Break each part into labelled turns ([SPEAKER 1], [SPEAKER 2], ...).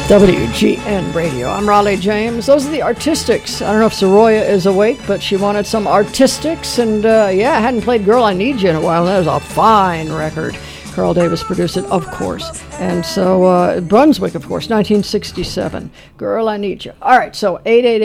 [SPEAKER 1] WGN Radio. I'm Raleigh James. Those are the Artistics. I don't know if Soroya is awake, but she wanted some Artistics. And I hadn't played Girl, I Need You in a while. That was a fine record. Carl Davis produced it, of course. And so Brunswick, of course, 1967. Girl, I Need You. All right, so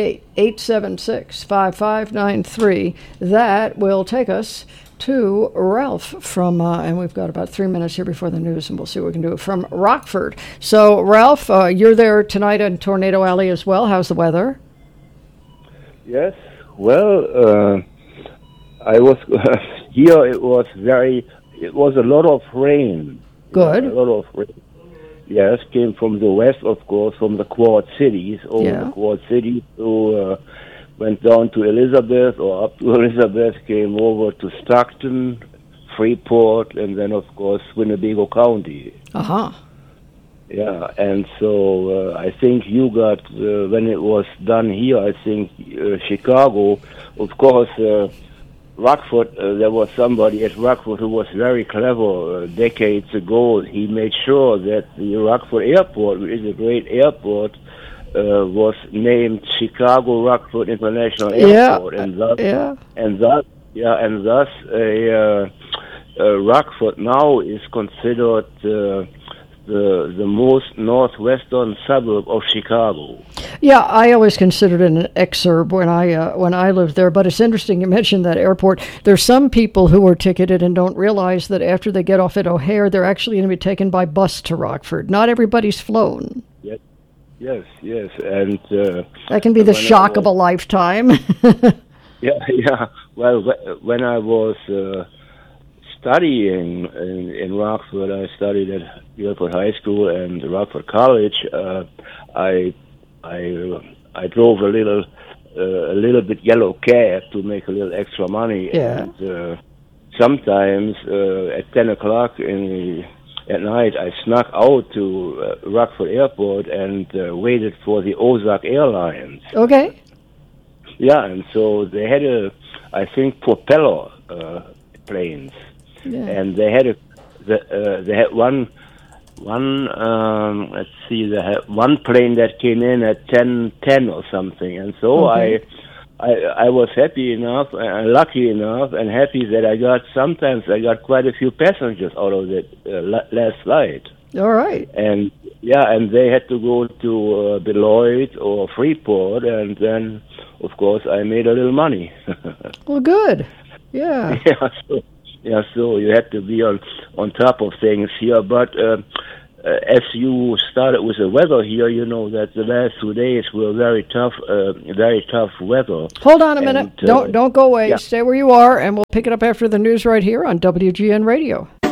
[SPEAKER 1] 888-876-5593. That will take us to Ralph from, and we've got about 3 minutes here before the news, and we'll see what we can do, from Rockford. So, Ralph, you're there tonight in Tornado Alley as well. How's the weather?
[SPEAKER 2] Yes, well, I was here. It was a lot of rain.
[SPEAKER 1] Good.
[SPEAKER 2] A lot of rain. Yes, came from the west, of course, from the Quad Cities, the Quad Cities to went down to Elizabeth, or up to Elizabeth, came over to Stockton, Freeport, and then, of course, Winnebago County.
[SPEAKER 1] Uh-huh.
[SPEAKER 2] Yeah, and so I think you got, when it was done here, I think Chicago, of course, Rockford, there was somebody at Rockford who was very clever decades ago. He made sure that the Rockford Airport, which is a great airport, was named Chicago Rockford International Airport, and thus Rockford now is considered the most northwestern suburb of Chicago.
[SPEAKER 1] Yeah, I always considered it an exurb when I lived there. But it's interesting you mentioned that airport. There's some people who are ticketed and don't realize that after they get off at O'Hare, they're actually going to be taken by bus to Rockford. Not everybody's flown.
[SPEAKER 2] Yes, and
[SPEAKER 1] that can be the shock of a lifetime.
[SPEAKER 2] Yeah. Well, when I was studying in Rockford, I studied at Guilford High School and Rockford College. I drove a little bit yellow cab to make a little extra money.
[SPEAKER 1] Yeah.
[SPEAKER 2] And sometimes at 10 o'clock at night, I snuck out to Rockford Airport and waited for the Ozark Airlines.
[SPEAKER 1] Okay.
[SPEAKER 2] Yeah, and so they had I think, propeller planes, and they had one. Let's see, they had one plane that came in at 10:10 or something, and so I was happy enough, lucky enough, and happy that I got quite a few passengers out of that last flight.
[SPEAKER 1] All right.
[SPEAKER 2] And they had to go to Beloit or Freeport, and then, of course, I made a little money.
[SPEAKER 1] Well, good. Yeah.
[SPEAKER 2] So you had to be on top of things here, but as you started with the weather here, you know that the last 2 days were very tough weather.
[SPEAKER 1] Hold on a minute. Don't go away. Yeah. Stay where you are, and we'll pick it up after the news right here on WGN Radio.